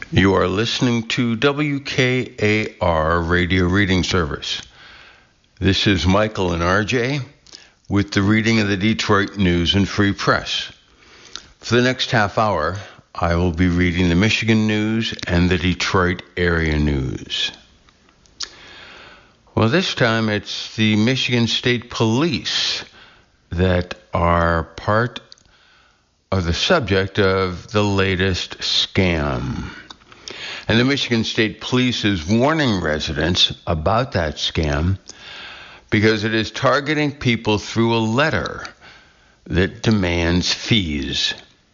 You are listening to WKAR Radio Reading Service. This is Michael and RJ with the reading of the Detroit News and Free Press. For the next half hour, I will be reading the Michigan News and the Detroit area news. Well, this time it's the Michigan State Police that are part of the subject of the latest scam. And the Michigan State Police is warning residents about that scam because it is targeting people through a letter that demands fees.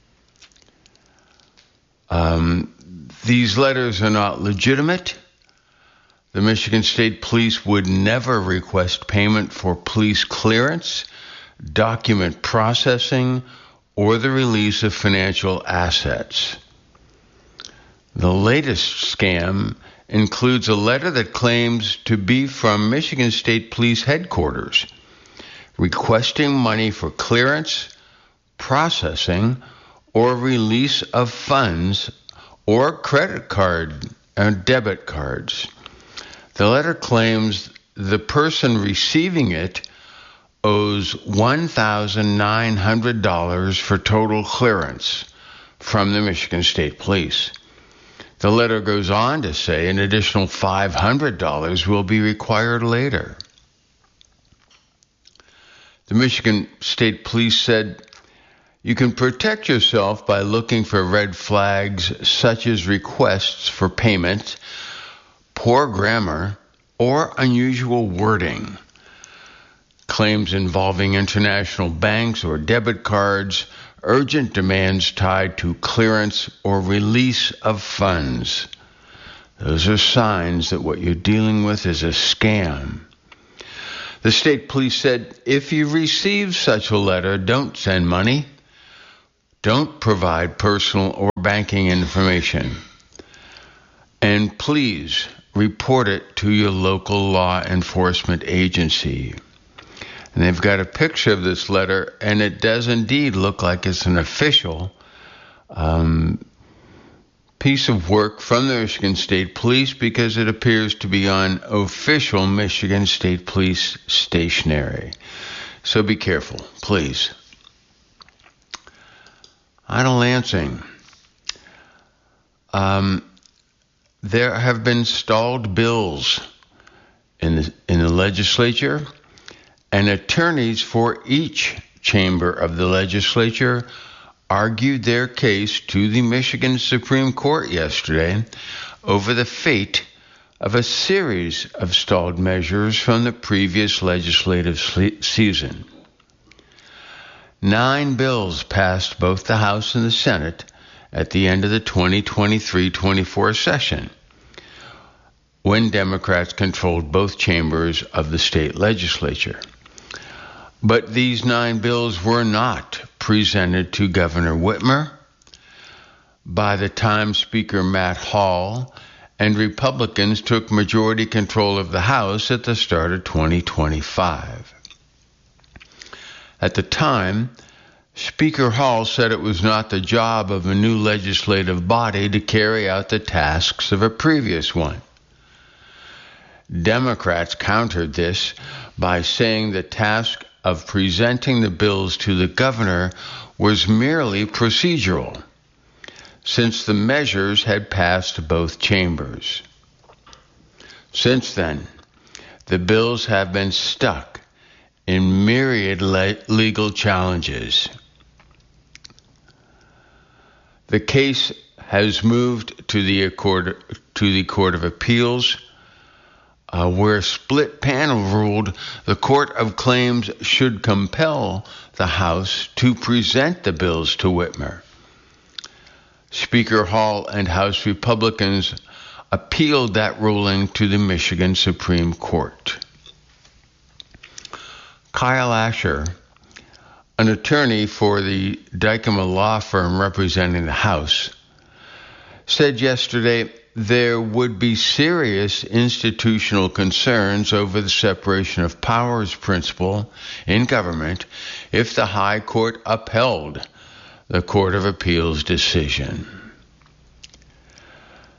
These letters are not legitimate. The Michigan State Police would never request payment for police clearance, document processing, or the release of financial assets. The latest scam includes a letter that claims to be from Michigan State Police headquarters, requesting money for clearance, processing, or release of funds or credit card and debit cards. The letter claims the person receiving it owes $1,900 for total clearance from the Michigan State Police. The letter goes on to say an additional $500 will be required later. The Michigan State Police said, "You can protect yourself by looking for red flags such as requests for payment, poor grammar, or unusual wording. Claims involving international banks or debit cards, urgent demands tied to clearance or release of funds. Those are signs that what you're dealing with is a scam." The state police said, if you receive such a letter, don't send money. Don't provide personal or banking information. And please report it to your local law enforcement agency. And they've got a picture of this letter, and it does indeed look like it's an official piece of work from the Michigan State Police because it appears to be on official Michigan State Police stationery. So be careful, please. Idle Lansing. There have been stalled bills in the legislature, and attorneys for each chamber of the legislature argued their case to the Michigan Supreme Court yesterday over the fate of a series of stalled measures from the previous legislative season. 9 bills passed both the House and the Senate at the end of the 2023-24 session, when Democrats controlled both chambers of the state legislature. But these 9 bills were not presented to Governor Whitmer by the time Speaker Matt Hall and Republicans took majority control of the House at the start of 2025. At the time, Speaker Hall said it was not the job of a new legislative body to carry out the tasks of a previous one. Democrats countered this by saying the task of presenting the bills to the governor was merely procedural, since the measures had passed both chambers. Since then, the bills have been stuck in myriad legal challenges. The case has moved to the Court of Appeals, where a split panel ruled the Court of Claims should compel the House to present the bills to Whitmer. Speaker Hall and House Republicans appealed that ruling to the Michigan Supreme Court. Kyle Asher, an attorney for the Dykema law firm representing the House, said yesterday there would be serious institutional concerns over the separation of powers principle in government if the High Court upheld the Court of Appeals decision.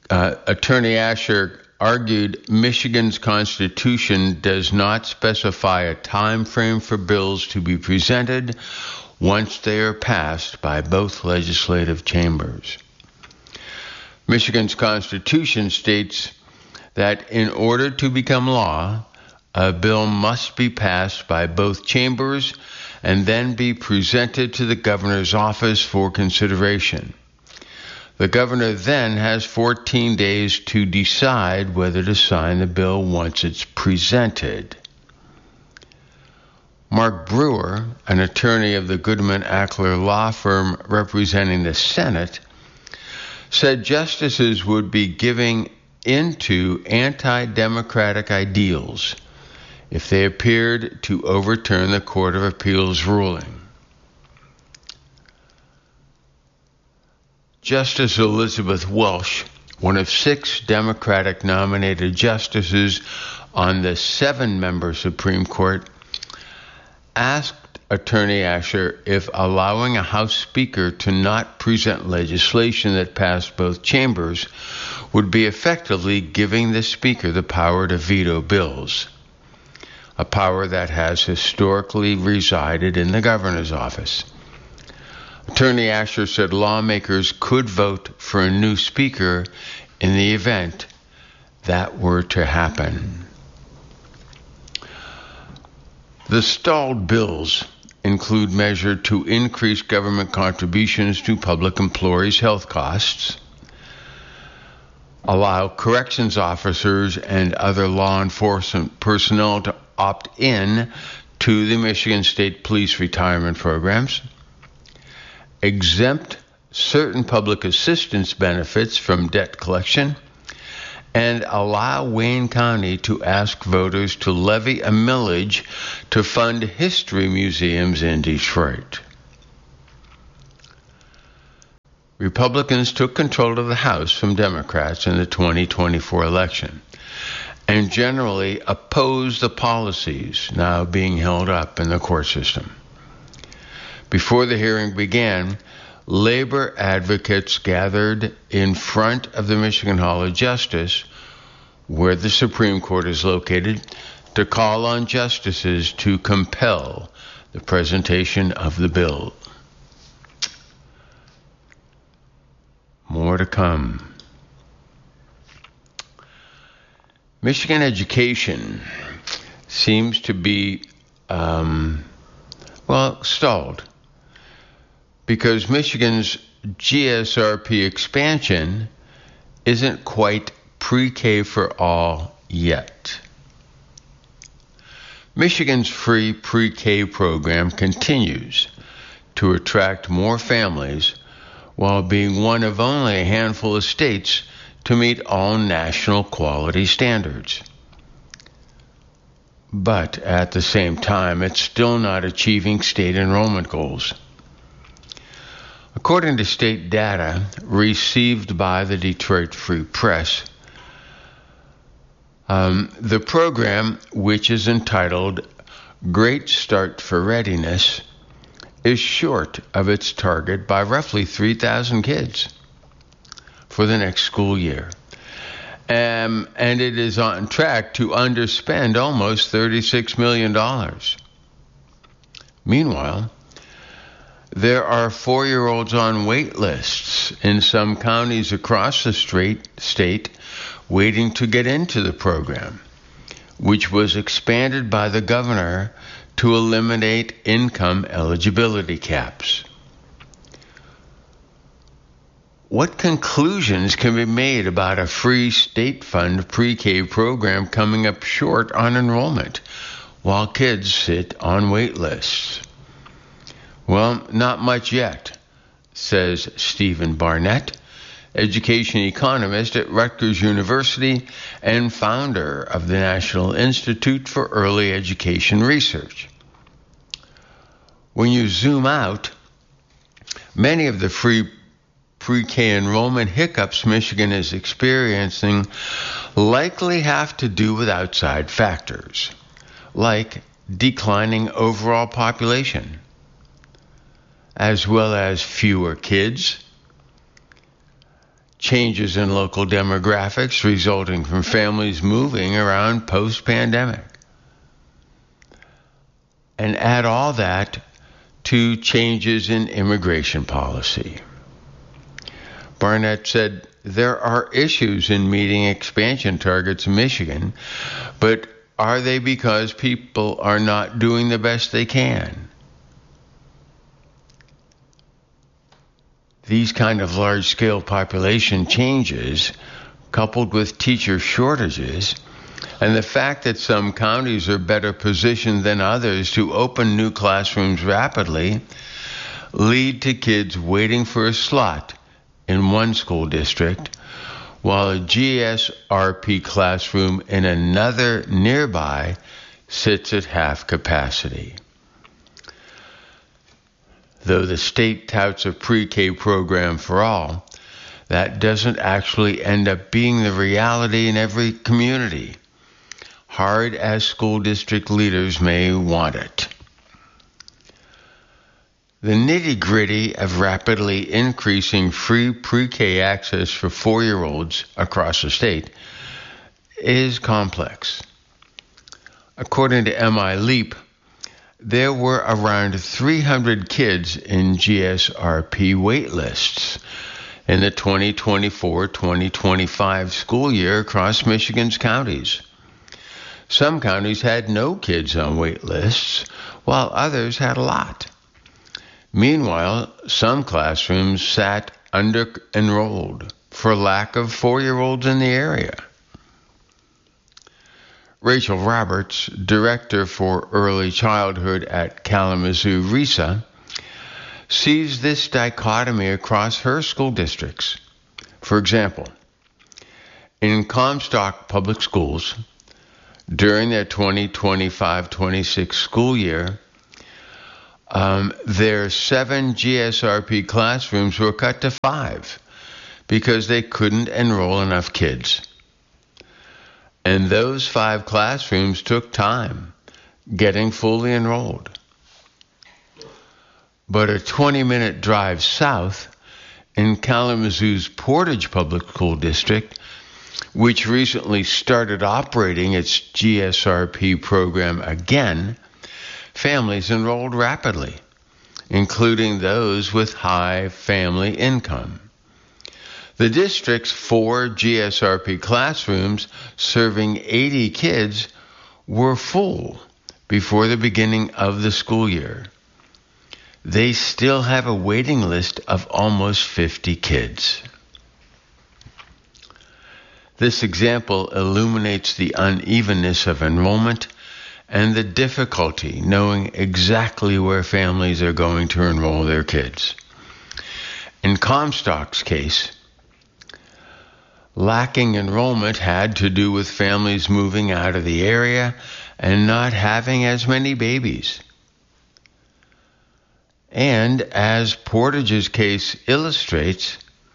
Attorney Asher argued Michigan's Constitution does not specify a time frame for bills to be presented once they are passed by both legislative chambers. Michigan's Constitution states that in order to become law, a bill must be passed by both chambers and then be presented to the governor's office for consideration. The governor then has 14 days to decide whether to sign the bill once it's presented. Mark Brewer, an attorney of the Goodman Ackler law firm representing the Senate, said justices would be giving into anti-democratic ideals if they appeared to overturn the Court of Appeals ruling. Justice Elizabeth Welsh, one of 6 Democratic-nominated justices on the 7-member Supreme Court, asked Attorney Asher if allowing a House Speaker to not present legislation that passed both chambers would be effectively giving the Speaker the power to veto bills, a power that has historically resided in the governor's office. Attorney Asher said lawmakers could vote for a new speaker in the event that were to happen. The stalled bills include measures to increase government contributions to public employees' health costs, allow corrections officers and other law enforcement personnel to opt in to the Michigan State Police retirement programs, exempt certain public assistance benefits from debt collection, and allow Wayne County to ask voters to levy a millage to fund history museums in Detroit. Republicans took control of the House from Democrats in the 2024 election and generally opposed the policies now being held up in the court system. Before the hearing began, labor advocates gathered in front of the Michigan Hall of Justice, where the Supreme Court is located, to call on justices to compel the presentation of the bill. More to come. Michigan education seems to be, stalled, because Michigan's GSRP expansion isn't quite pre-K for all yet. Michigan's free pre-K program continues to attract more families while being one of only a handful of states to meet all national quality standards. But at the same time, it's still not achieving state enrollment goals. According to state data received by the Detroit Free Press, the program, which is entitled Great Start for Readiness, is short of its target by roughly 3,000 kids for the next school year. And it is on track to underspend almost $36 million. Meanwhile, there are 4-year-olds on wait lists in some counties across the state waiting to get into the program, which was expanded by the governor to eliminate income eligibility caps. What conclusions can be made about a free state fund pre-K program coming up short on enrollment while kids sit on wait lists? Well, not much yet, says Stephen Barnett, education economist at Rutgers University and founder of the National Institute for Early Education Research. When you zoom out, many of the free pre-K enrollment hiccups Michigan is experiencing likely have to do with outside factors, like declining overall population, as well as fewer kids, changes in local demographics resulting from families moving around post-pandemic. And add all that to changes in immigration policy. Barnett said, there are issues in meeting expansion targets in Michigan, but are they because people are not doing the best they can? These kind of large-scale population changes, coupled with teacher shortages, and the fact that some counties are better positioned than others to open new classrooms rapidly, lead to kids waiting for a slot in one school district, while a GSRP classroom in another nearby sits at half capacity. Though the state touts a pre-K program for all, that doesn't actually end up being the reality in every community, hard as school district leaders may want it. The nitty-gritty of rapidly increasing free pre-K access for 4-year-olds across the state is complex. According to MI Leap, there were around 300 kids in GSRP waitlists in the 2024-2025 school year across Michigan's counties. Some counties had no kids on wait lists, while others had a lot. Meanwhile, some classrooms sat under-enrolled for lack of 4-year-olds in the area. Rachel Roberts, Director for Early Childhood at Kalamazoo RESA, sees this dichotomy across her school districts. For example, in Comstock Public Schools, during their 2025-26 school year, their 7 GSRP classrooms were cut to 5 because they couldn't enroll enough kids. And those 5 classrooms took time getting fully enrolled. But a 20-minute drive south in Kalamazoo's Portage Public School District, which recently started operating its GSRP program again, families enrolled rapidly, including those with high family income. The district's 4 GSRP classrooms serving 80 kids were full before the beginning of the school year. They still have a waiting list of almost 50 kids. This example illuminates the unevenness of enrollment and the difficulty knowing exactly where families are going to enroll their kids. In Comstock's case, lacking enrollment had to do with families moving out of the area and not having as many babies. And as Portage's case illustrates,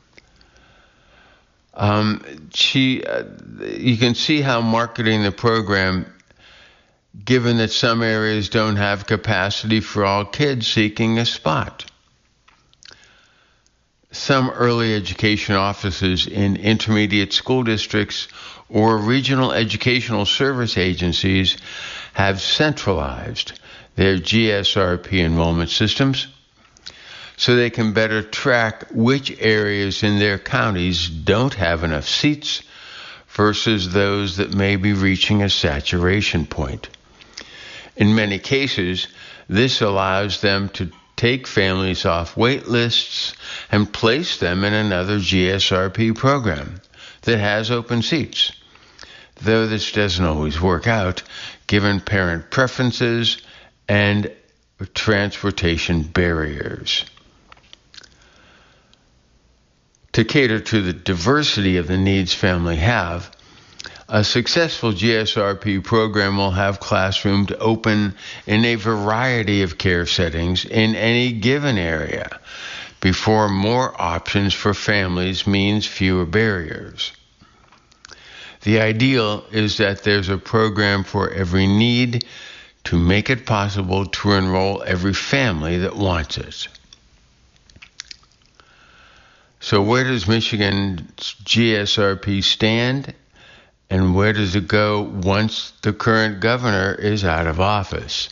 you can see how marketing the program, given that some areas don't have capacity for all kids seeking a spot. Some early education offices in intermediate school districts or regional educational service agencies have centralized their GSRP enrollment systems so they can better track which areas in their counties don't have enough seats versus those that may be reaching a saturation point. In many cases, this allows them to take families off wait lists and place them in another GSRP program that has open seats, though this doesn't always work out given parent preferences and transportation barriers. To cater to the diversity of the needs families have, a successful GSRP program will have classrooms open in a variety of care settings in any given area before more options for families means fewer barriers. The ideal is that there's a program for every need to make it possible to enroll every family that wants it. So where does Michigan's GSRP stand, and where does it go once the current governor is out of office?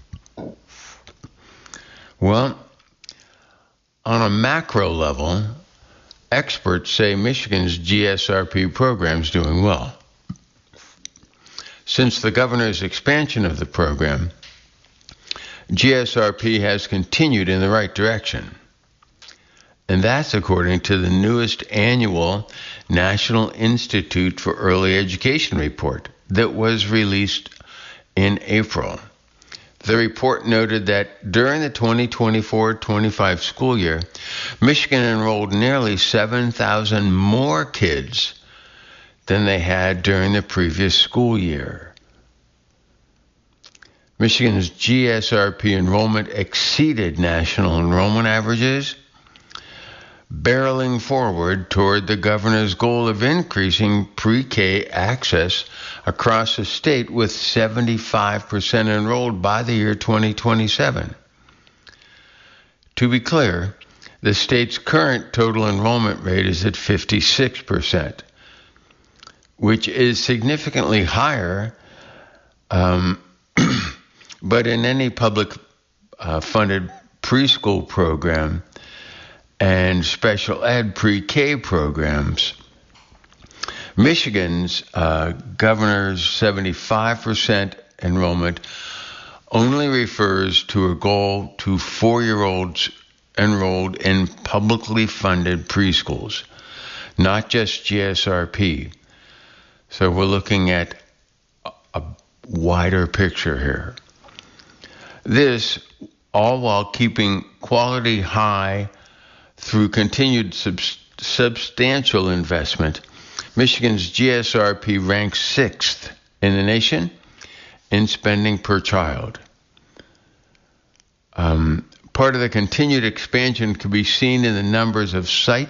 Well, on a macro level, experts say Michigan's GSRP program is doing well. Since the governor's expansion of the program, GSRP has continued in the right direction. And that's according to the newest annual National Institute for Early Education report that was released in April. The report noted that during the 2024-25 school year, Michigan enrolled nearly 7,000 more kids than they had during the previous school year. Michigan's GSRP enrollment exceeded national enrollment averages, barreling forward toward the governor's goal of increasing pre-K access across the state with 75% enrolled by the year 2027. To be clear, the state's current total enrollment rate is at 56%, which is significantly higher, but in any public funded preschool program and special ed pre-K programs, Michigan's governor's 75% enrollment only refers to a goal to 4-year-olds enrolled in publicly funded preschools, not just GSRP. So we're looking at a wider picture here. This, all while keeping quality high through continued substantial investment. Michigan's GSRP ranks 6th in the nation in spending per child. Part of the continued expansion can be seen in the numbers of site